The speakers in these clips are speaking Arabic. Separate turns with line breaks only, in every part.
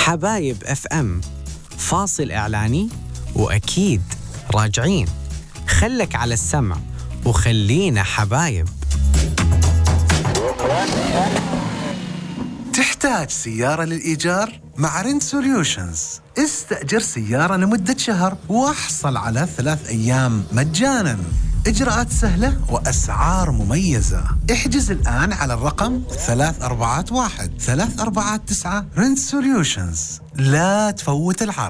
حبايب اف ام، فاصل إعلاني وأكيد راجعين. خلك على السمع وخلينا حبايب.
تحتاج سيارة للإيجار؟ مع رنت سوليوشنز استأجر سيارة لمدة شهر واحصل على 3 أيام مجاناً. إجراءات سهلة وأسعار مميزة. احجز الآن على الرقم 341-349 رنت سوليوشنز. لا تفوت العرض.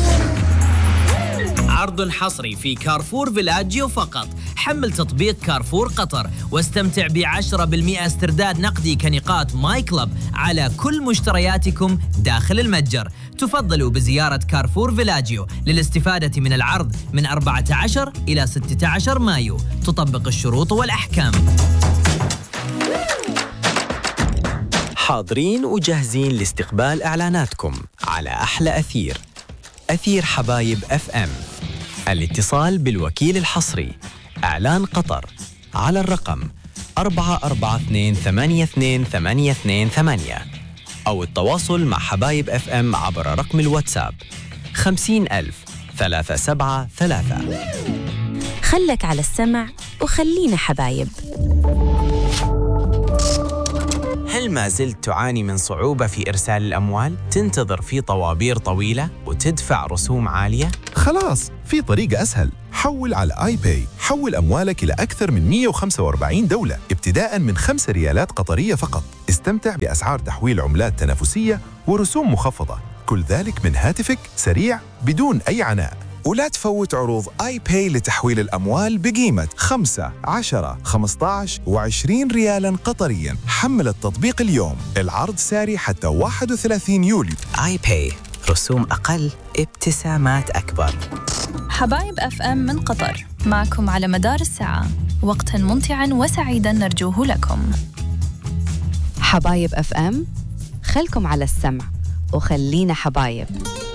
عرض حصري في كارفور فيلاجيو فقط. حمل تطبيق كارفور قطر واستمتع ب10% استرداد نقدي كنقاط ماي كلب على كل مشترياتكم داخل المتجر. تفضلوا بزيارة كارفور فيلاجيو للاستفادة من العرض من 14 إلى 16 مايو. تطبق الشروط والأحكام.
حاضرين وجاهزين لاستقبال إعلاناتكم على أحلى أثير، أثير حبايب اف ام. الاتصال بالوكيل الحصري إعلان قطر على الرقم 44282828 أو التواصل مع حبايب اف ام عبر رقم الواتساب 50373.
خلك على السمع وخلينا حبايب.
هل ما زلت تعاني من صعوبة في إرسال الأموال؟ تنتظر في طوابير طويلة وتدفع رسوم عالية؟
خلاص، في طريقة أسهل. حول على آي باي. حول أموالك إلى أكثر من 145 دولة ابتداء من 5 ريالات قطرية فقط. استمتع بأسعار تحويل عملات تنافسية ورسوم مخفضة، كل ذلك من هاتفك، سريع بدون أي عناء. ولا تفوت عروض آي باي لتحويل الأموال بقيمة 5، 10، 15 و20 ريالاً قطرياً. حمل التطبيق اليوم. العرض ساري حتى 31 يوليو.
آي باي، رسوم أقل، ابتسامات أكبر.
حبايب اف ام من قطر معكم على مدار الساعة. وقتا ممتعا وسعيدا نرجوه لكم.
حبايب اف ام، خلكم على السمع وخلينا حبايب.